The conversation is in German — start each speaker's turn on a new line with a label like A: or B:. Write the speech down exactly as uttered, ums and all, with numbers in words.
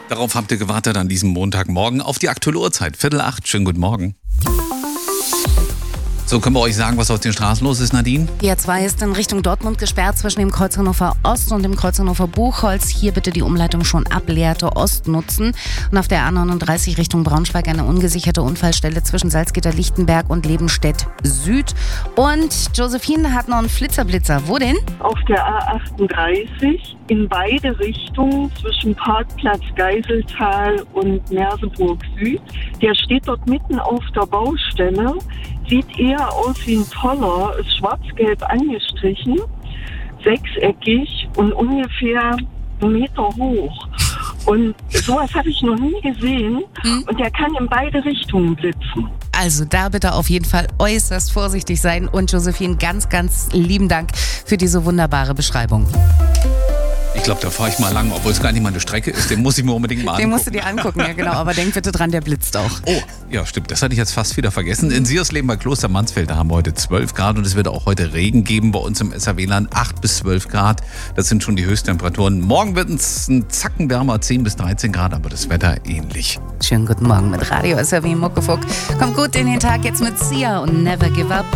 A: Darauf habt ihr gewartet an diesem Montagmorgen auf die aktuelle Uhrzeit. Viertel acht, schönen guten Morgen. So, können wir euch sagen, was auf den Straßen los ist, Nadine?
B: Die A zwei ist in Richtung Dortmund gesperrt zwischen dem Kreuz Hannover Ost und dem Kreuz Hannover Buchholz. Hier bitte die Umleitung schon ab Lehrte Ost nutzen. Und auf der A neununddreißig Richtung Braunschweig eine ungesicherte Unfallstelle zwischen Salzgitter-Lichtenberg und Lebenstedt Süd. Und Josephine hat noch einen Flitzerblitzer. Wo denn?
C: Auf der A achtunddreißig in beide Richtungen zwischen Parkplatz Geiseltal und Merseburg Süd. Der steht dort mitten auf der Baustelle. Sieht eher aus wie ein Toller, ist schwarz-gelb angestrichen, sechseckig und ungefähr einen Meter hoch. Und sowas habe ich noch nie gesehen. Hm? Und der kann in beide Richtungen blitzen.
B: Also da bitte auf jeden Fall äußerst vorsichtig sein. Und Josephine, ganz, ganz lieben Dank für diese wunderbare Beschreibung.
A: Ich glaube, da fahre ich mal lang, obwohl es gar nicht mal eine Strecke ist. Den muss ich mir unbedingt mal angucken.
B: Den musst du dir angucken, ja genau. Aber denk bitte dran, der blitzt auch.
A: Oh, ja stimmt. Das hatte ich jetzt fast wieder vergessen. In Siersleben bei Kloster Mansfeld, da haben wir heute zwölf Grad und es wird auch heute Regen geben bei uns im S H W-Land. acht bis zwölf Grad, das sind schon die Höchsttemperaturen. Morgen wird es ein Zacken wärmer, zehn bis dreizehn Grad, aber das Wetter ähnlich.
B: Schönen guten Morgen mit Radio S H W Muckefuck. Kommt gut in den Tag jetzt mit Sia und Never Give Up.